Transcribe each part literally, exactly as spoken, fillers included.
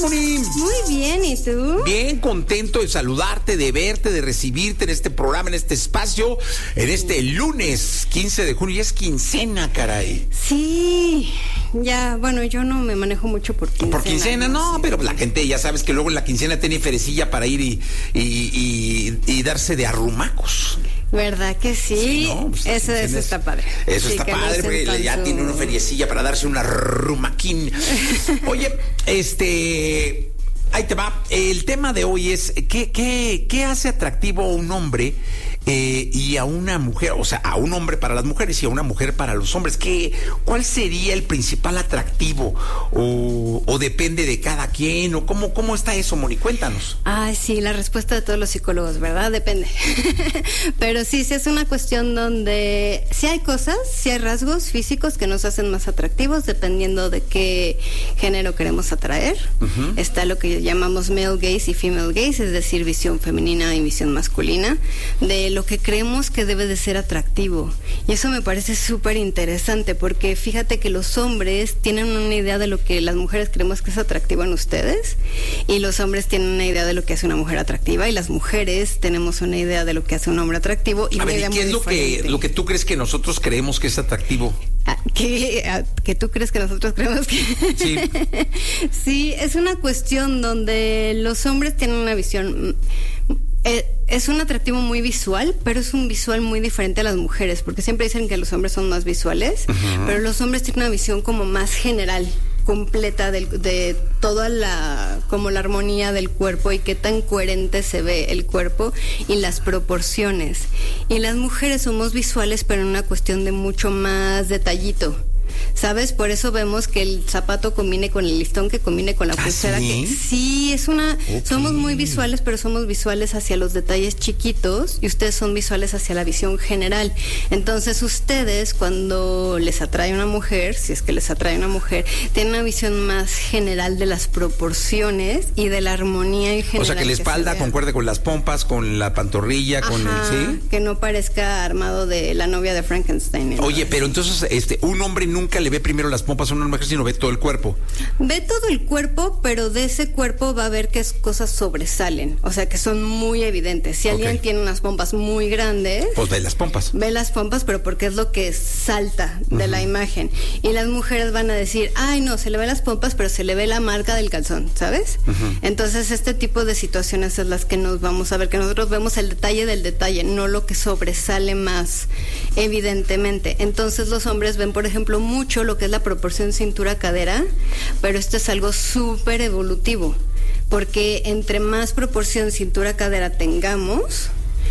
Moni. Muy bien, ¿y tú? Bien, contento de saludarte, de verte, de recibirte en este programa, en este espacio, en este lunes quince de junio. Y es quincena, caray. Sí, ya, bueno, yo no me manejo mucho por quincena. Por quincena, no, sí. Pero la gente ya sabes que luego en la quincena tiene ferecilla para ir y, y, y, y darse de arrumacos. ¿Verdad que sí? Sí, no, pues eso, eso es, está padre. Eso sí, está padre, porque ya su... tiene una feriecilla para darse una rumaquín. Oye, este... ahí te va. El tema de hoy es, ¿qué, qué, qué hace atractivo a un hombre eh, y a una mujer? O sea, a un hombre para las mujeres y a una mujer para los hombres. ¿Qué, ¿Cuál sería el principal atractivo? ¿O, o depende de cada quien? ¿O cómo, cómo está eso, Moni? Cuéntanos. Ay, sí, la respuesta de todos los psicólogos, ¿verdad? Depende. Pero sí, sí es una cuestión donde sí hay cosas, sí hay rasgos físicos que nos hacen más atractivos dependiendo de qué género queremos atraer. Uh-huh. Está lo que llamamos male gaze y female gaze, es decir, visión femenina y visión masculina, de lo que creemos que debe de ser atractivo. Y eso me parece súper interesante, porque fíjate que los hombres tienen una idea de lo que las mujeres creemos que es atractivo en ustedes, y los hombres tienen una idea de lo que hace una mujer atractiva, y las mujeres tenemos una idea de lo que hace un hombre atractivo. Y a ver, ¿y qué es lo que, lo que tú crees que nosotros creemos que es atractivo? Ah, ¿qué, ah, ¿Que tú crees que nosotros creemos que...? Sí. Sí, es una cuestión donde los hombres tienen una visión... Eh, es un atractivo muy visual, pero es un visual muy diferente a las mujeres, porque siempre dicen que los hombres son más visuales, uh-huh. pero los hombres tienen una visión como más general, completa de, de toda la, como la armonía del cuerpo y qué tan coherente se ve el cuerpo y las proporciones. Y las mujeres somos visuales, pero en una cuestión de mucho más detallito. ¿Sabes? Por eso vemos que el zapato combine con el listón, que combine con la pulsera. ¿Ah, sí? Que sí, es una... Okay. Somos muy visuales, pero somos visuales hacia los detalles chiquitos y ustedes son visuales hacia la visión general. Entonces ustedes, cuando les atrae una mujer, si es que les atrae una mujer, tienen una visión más general de las proporciones y de la armonía en general. O sea, que la espalda que concuerde con las pompas, con la pantorrilla, Ajá, con el... ¿sí? Que no parezca armado de la novia de Frankenstein. Oye, pero entonces, este, un hombre nunca le ve primero las pompas a una mujer, sino ve todo el cuerpo. Ve todo el cuerpo, pero de ese cuerpo va a ver qué cosas sobresalen, o sea, que son muy evidentes. Si alguien okay. tiene unas pompas muy grandes, pues ve las pompas. Ve las pompas, pero porque es lo que salta de uh-huh. la imagen. Y las mujeres van a decir, ay, no, se le ve las pompas, pero se le ve la marca del calzón, ¿sabes? Uh-huh. Entonces, este tipo de situaciones es las que nos vamos a ver, que nosotros vemos el detalle del detalle, no lo que sobresale más evidentemente. Entonces, los hombres ven, por ejemplo, mucho lo que es la proporción cintura-cadera, pero esto es algo súper evolutivo, porque entre más proporción cintura-cadera tengamos,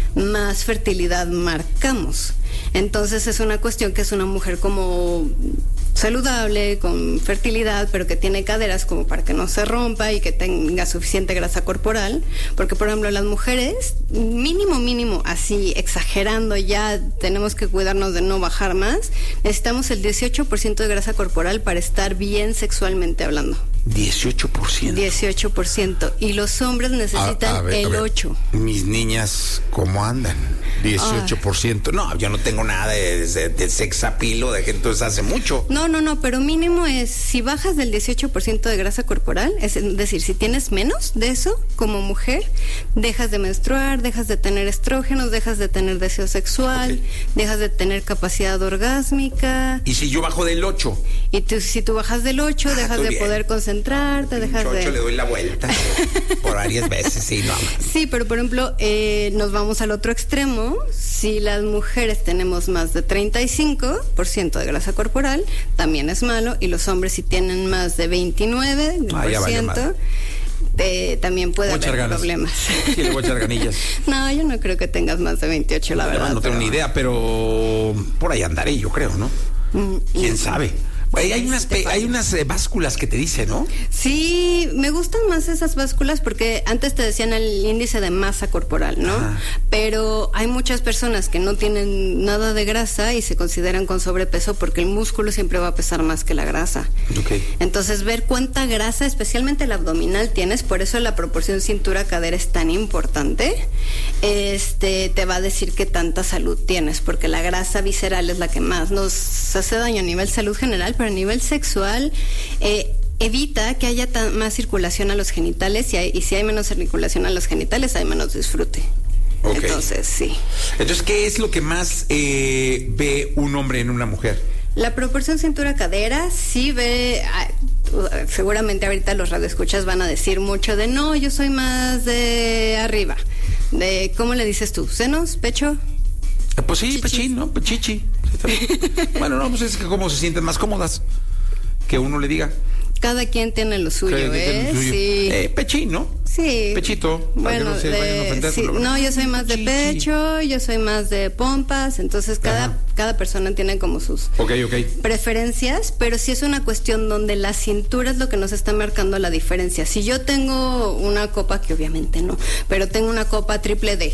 más fertilidad marcamos. Entonces es una cuestión que es una mujer como saludable, con fertilidad, pero que tiene caderas como para que no se rompa y que tenga suficiente grasa corporal, porque por ejemplo las mujeres, mínimo, mínimo, así exagerando ya, tenemos que cuidarnos de no bajar más, necesitamos el dieciocho por ciento de grasa corporal para estar bien sexualmente hablando. dieciocho por ciento. dieciocho por ciento. Y los hombres necesitan a, a ver, el ocho por ciento. Mis niñas, ¿cómo andan? dieciocho por ciento. Ah. No, yo no tengo nada de, de, de sex appeal, de que entonces hace mucho. No, no, no, pero mínimo es, si bajas del dieciocho por ciento de grasa corporal, es decir, si tienes menos de eso, como mujer, dejas de menstruar, dejas de tener estrógenos, dejas de tener deseo sexual, okay. dejas de tener capacidad orgásmica. ¿Y si yo bajo del ocho? Y tú, si tú bajas del ocho, ah, dejas de bien. poder concentrarte, no, dejas de... le doy la vuelta por varias veces, sí, no. Sí, pero por ejemplo, eh, nos vamos al otro extremo. Si las mujeres tenemos más de treinta y cinco por ciento de grasa corporal, también es malo, y los hombres si tienen más de veintinueve por ciento, ah, eh, también puede haber ganas. problemas. Sí, le voy a echar ganillas. No, yo no creo que tengas más de veintiocho, la no, verdad. No, no tengo pero... ni idea, pero por ahí andaré, yo creo, ¿no? Mm, ¿Quién mm. sabe? Hay, hay unas pe- hay unas eh, básculas que te dicen, ¿no? Sí, me gustan más esas básculas porque antes te decían el índice de masa corporal, ¿no? Ajá. Pero hay muchas personas que no tienen nada de grasa y se consideran con sobrepeso porque el músculo siempre va a pesar más que la grasa. Okay. Entonces, ver cuánta grasa, especialmente el abdominal, tienes, por eso la proporción cintura-cadera es tan importante, este, te va a decir qué tanta salud tienes, porque la grasa visceral es la que más nos hace daño a nivel salud general, pero a nivel sexual, eh, evita que haya tan, más circulación a los genitales y, hay, y si hay menos circulación a los genitales hay menos disfrute. Okay. Entonces, sí. Entonces, ¿qué es lo que más eh, ve un hombre en una mujer? La proporción cintura-cadera sí ve... Seguramente ahorita los radioescuchas van a decir mucho de no, yo soy más de arriba. De, ¿cómo le dices tú? ¿Senos? ¿Pecho? Pues sí, pechín, ¿no? Pechichi. Bueno, no, pues es que como se sienten más cómodas que uno le diga. Cada quien tiene lo suyo, ¿eh? Lo suyo. Sí. Eh, pechín, ¿no? Sí. Pechito. Bueno, no, se de, sí, no, yo soy más de pecho, yo soy más de pompas, entonces cada, cada persona tiene como sus okay, okay. preferencias, pero sí es una cuestión donde la cintura es lo que nos está marcando la diferencia. Si yo tengo una copa, que obviamente no, pero tengo una copa triple D,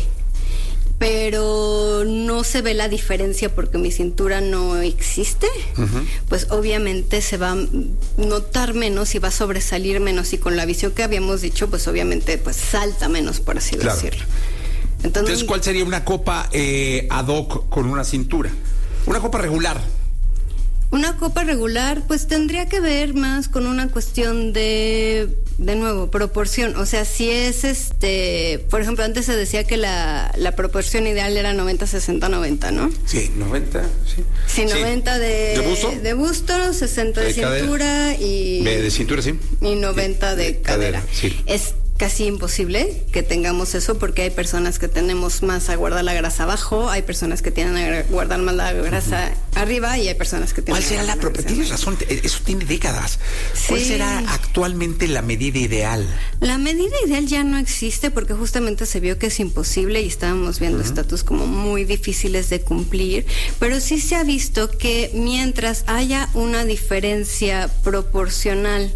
pero no se ve la diferencia porque mi cintura no existe, uh-huh. pues obviamente se va a notar menos y va a sobresalir menos, y con la visión que habíamos dicho, pues obviamente pues salta menos, por así claro. decirlo. Entonces, Entonces, ¿cuál sería una copa eh, ad hoc con una cintura? Una copa regular. Una copa regular, pues tendría que ver más con una cuestión de, de nuevo, proporción. O sea, si es este, por ejemplo, antes se decía que la, la proporción ideal era noventa, sesenta, noventa, ¿no? Sí, noventa, sí. Sí, noventa sí. De, ¿De busto? De busto, sesenta de, de cintura y... De, de cintura, sí. Y noventa sí. de, de cadera. cadera sí. Es casi imposible que tengamos eso porque hay personas que tenemos más a guardar la grasa abajo, hay personas que tienen a guardar más la grasa uh-huh. arriba y hay personas que tienen... ¿Cuál será la propiedad? Tienes razón, eso tiene décadas. Sí. ¿Cuál será actualmente la medida ideal? La medida ideal ya no existe porque justamente se vio que es imposible y estábamos viendo uh-huh. estatus como muy difíciles de cumplir, pero sí se ha visto que mientras haya una diferencia proporcional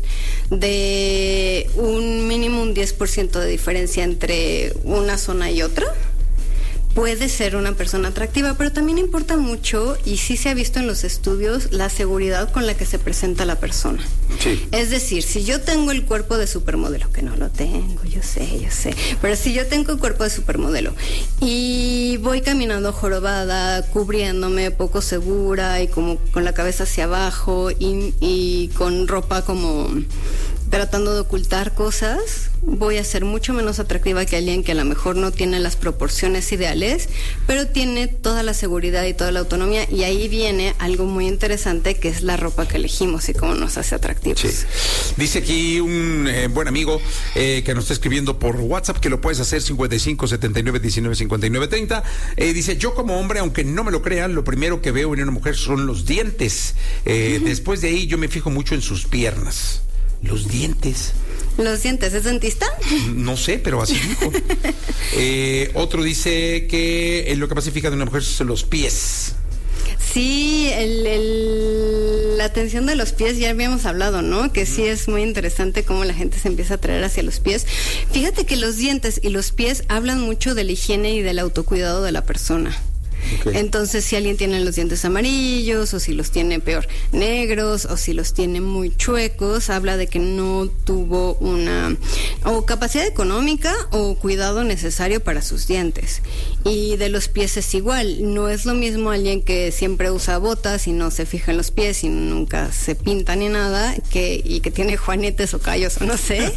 de un mínimo un diez por ciento de diferencia entre una zona y otra, puede ser una persona atractiva, pero también importa mucho, y sí se ha visto en los estudios, la seguridad con la que se presenta la persona. Sí. Es decir, si yo tengo el cuerpo de supermodelo, que no lo tengo, yo sé, yo sé, pero si yo tengo el cuerpo de supermodelo y voy caminando jorobada, cubriéndome, poco segura y como con la cabeza hacia abajo y, y con ropa como tratando de ocultar cosas, voy a ser mucho menos atractiva que alguien que a lo mejor no tiene las proporciones ideales, pero tiene toda la seguridad y toda la autonomía, y ahí viene algo muy interesante que es la ropa que elegimos y cómo nos hace atractivos. Sí. Dice aquí un eh, buen amigo eh, que nos está escribiendo por WhatsApp que lo puedes hacer cincuenta y cinco, setenta y nueve, diecinueve, cincuenta y nueve, treinta. Eh, dice, yo como hombre, aunque no me lo crean, lo primero que veo en una mujer son los dientes. Eh, uh-huh. Después de ahí yo me fijo mucho en sus piernas. Los dientes. ¿Los dientes? ¿Es dentista? No sé, pero así dijo. eh, otro dice que lo que más se fija de una mujer son los pies. Sí, el, el, la atención de los pies, ya habíamos hablado, ¿no? Que sí es muy interesante cómo la gente se empieza a atraer hacia los pies. Fíjate que los dientes y los pies hablan mucho de la higiene y del autocuidado de la persona. Okay. Entonces, si alguien tiene los dientes amarillos, o si los tiene peor negros, o si los tiene muy chuecos, habla de que no tuvo una o capacidad económica o cuidado necesario para sus dientes. Y de los pies es igual, no es lo mismo alguien que siempre usa botas y no se fija en los pies y nunca se pinta ni nada, que y que tiene juanetes o callos o no sé,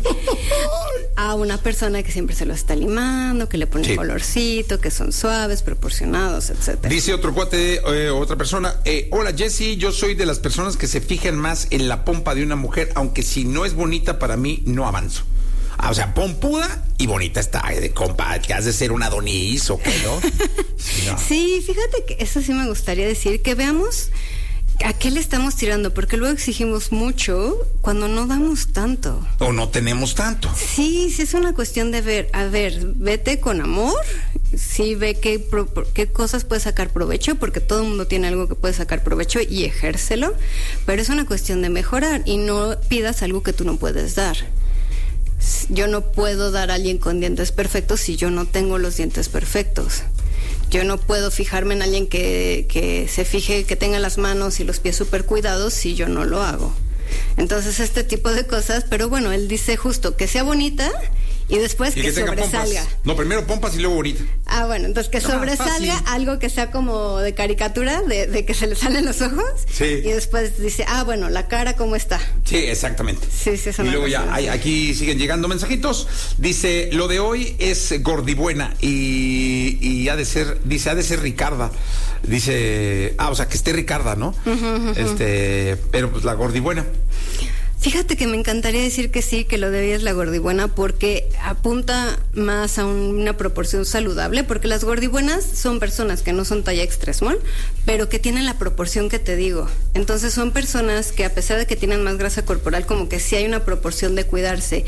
a una persona que siempre se lo está limando, que le pone sí. colorcito, que son suaves, proporcionados, etcétera. Dice otro cuate, eh, otra persona, eh, hola Jessy, yo soy de las personas que se fijan más en la pompa de una mujer, aunque si no es bonita para mí, no avanzo. Ah, o sea, pompuda y bonita está, de compa, que has de ser un Adonis o qué, ¿no? no. Sí, fíjate que eso sí me gustaría decir, que veamos a qué le estamos tirando, porque luego exigimos mucho cuando no damos tanto. O no tenemos tanto. Sí, sí es una cuestión de ver, a ver, vete con amor, sí ve qué, pro, qué cosas puedes sacar provecho, porque todo el mundo tiene algo que puede sacar provecho y ejércelo, pero es una cuestión de mejorar y no pidas algo que tú no puedes dar. Yo no puedo dar a alguien con dientes perfectos si yo no tengo los dientes perfectos. Yo no puedo fijarme en alguien que, que se fije, que tenga las manos y los pies súper cuidados si yo no lo hago. Entonces, este tipo de cosas, pero bueno, él dice justo que sea bonita y después y que, que sobresalga. Pompas. No, primero pompas y luego bonita. Ah, bueno, entonces que Ah, sobresalga, fácil. algo que sea como de caricatura, de, de que se le salen los ojos. Sí. Y después dice, ah, bueno, la cara, ¿cómo está? Sí, exactamente. Sí, sí, es Y una luego ya, cosa hay- así. aquí siguen llegando mensajitos. Dice, lo de hoy es gordibuena y, y ha de ser, dice, ha de ser Ricarda. Dice, ah, o sea, que esté Ricarda, ¿no? Este, pero pues la gordibuena. Fíjate que me encantaría decir que sí, que lo de hoy es la gordibuena, porque apunta más a un- una proporción saludable, porque las gordibuenas son personas que no son talla extra small, pero que tienen la proporción que te digo. Entonces son personas que, a pesar de que tienen más grasa corporal, como que sí hay una proporción de cuidarse,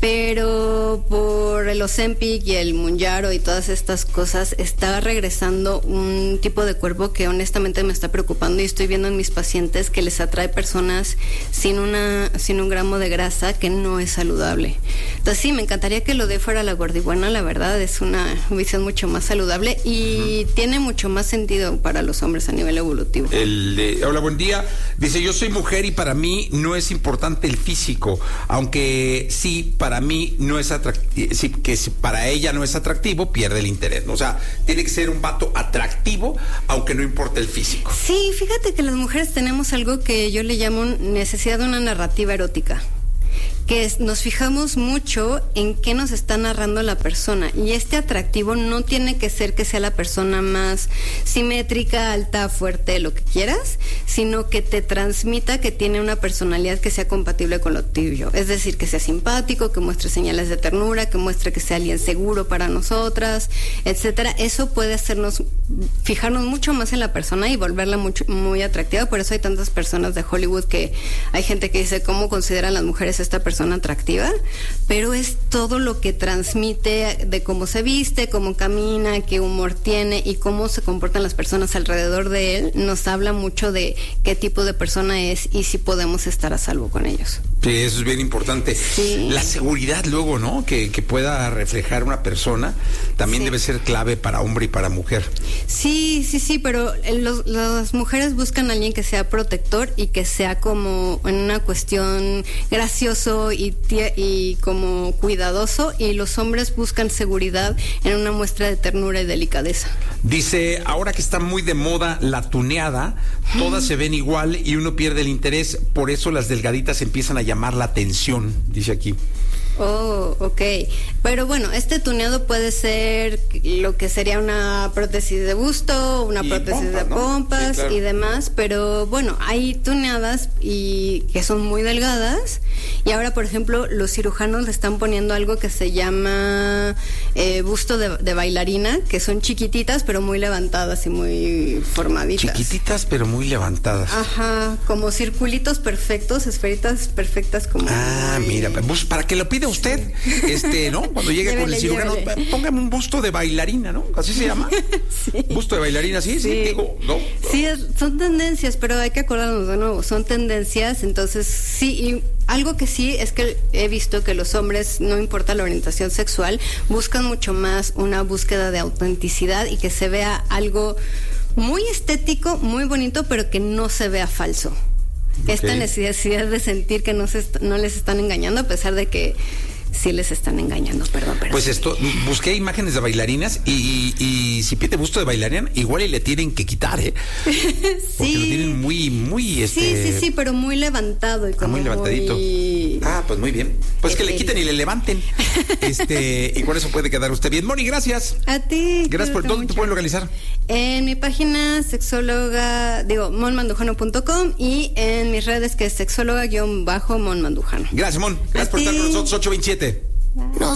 pero por el Ozempic y el Mounjaro y todas estas cosas está regresando un tipo de cuerpo que honestamente me está preocupando, y estoy viendo en mis pacientes que les atrae personas sin una sin un gramo de grasa, que no es saludable. Entonces sí, me encantaría que lo de fuera la gordibuena, la verdad es una visión mucho más saludable y uh-huh. tiene mucho más sentido para los hombres a nivel evolutivo. El de, hola, buen día. Dice, yo soy mujer y para mí no es importante el físico, aunque sí, para mí no es atractivo, sí, que si para ella no es atractivo, pierde el interés. O sea, tiene que ser un vato atractivo, aunque no importe el físico. Sí, fíjate que las mujeres tenemos algo que yo le llamo necesidad de una narrativa erótica, que es, nos fijamos mucho en qué nos está narrando la persona, y este atractivo no tiene que ser que sea la persona más simétrica, alta, fuerte, lo que quieras, sino que te transmita que tiene una personalidad que sea compatible con lo tuyo, es decir, que sea simpático, que muestre señales de ternura, que muestre que sea alguien seguro para nosotras, etcétera. Eso puede hacernos fijarnos mucho más en la persona y volverla mucho, muy atractiva. Por eso hay tantas personas de Hollywood que hay gente que dice, ¿cómo consideran las mujeres esta persona atractiva? Pero es todo lo que transmite, de cómo se viste, cómo camina, qué humor tiene y cómo se comportan las personas alrededor de él. Nos habla mucho de qué tipo de persona es y si podemos estar a salvo con ellos. Sí, eso es bien importante. Sí. La seguridad luego, ¿no? Que, que pueda reflejar una persona también sí. debe ser clave para hombre y para mujer. Sí, sí, sí, pero los, las mujeres buscan a alguien que sea protector y que sea como en una cuestión gracioso y, y como cuidadoso, y los hombres buscan seguridad en una muestra de ternura y delicadeza. Dice, ahora que está muy de moda la tuneada, todas se ven igual y uno pierde el interés, por eso las delgaditas empiezan a llamar la atención, dice aquí. Oh, ok. Pero bueno, este tuneado puede ser lo que sería una prótesis de busto, una y prótesis pompas, de pompas, ¿no? Sí, claro. Y demás, pero bueno, hay tuneadas y que son muy delgadas, y ahora, por ejemplo, los cirujanos le están poniendo algo que se llama eh, busto de, de bailarina, que son chiquititas pero muy levantadas y muy formaditas. Chiquititas pero muy levantadas. Ajá, como circulitos perfectos, esferitas perfectas como... Ah, muy... mira, pues para que lo pida usted, este, ¿no? Cuando llegue llévele, con el cirujano, llévele. Póngame un busto de bailarina, ¿no? Así se llama. Sí. Busto de bailarina, sí, sí, sí digo, no. Sí, es, son tendencias, pero hay que acordarnos de nuevo, son tendencias, entonces sí, y algo que sí es que he visto que los hombres, no importa la orientación sexual, buscan mucho más una búsqueda de autenticidad y que se vea algo muy estético, muy bonito, pero que no se vea falso. Okay. Esta necesidad de sentir que no, se est- no les están engañando, a pesar de que sí les están engañando, perdón. perdón. Pues esto, busqué imágenes de bailarinas y, y, y si pide busto de bailarina, igual y le tienen que quitar, ¿eh? Sí. Porque lo tienen muy, muy, este... Sí, sí, sí, pero muy levantado y como ah, muy levantadito. Muy... Ah, pues muy bien. Pues que le quiten y le levanten. Este, y con eso puede quedar usted bien. Moni, gracias. A ti. Gracias por, ¿dónde mucho. te pueden localizar? En mi página sexóloga, digo, mon mandujano punto com, y en mis redes, que es sexóloga-mon mandujano. Gracias, Mon. Gracias por estar con nosotros, ocho veintisiete. Bye.